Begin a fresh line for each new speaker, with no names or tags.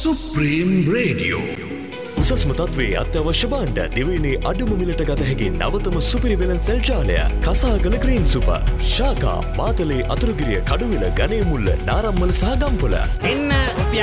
Supreme Radio.
උසස්ම තත්ත්වයේ අත්‍යවශ්‍ය භාණ්ඩ දිවයිනේ අඩුම මිලට ගත හැකි නවතම සුපිරි වෙළඳ සෙල් ජාලය කසාගල ග්‍රීන් සුපර් ශාකා මාතලේ අතුරුගිරිය කඩුවිල ගණේමුල්ල නාරම්මල සහ ගම්පොළ
එන්න රුපියල්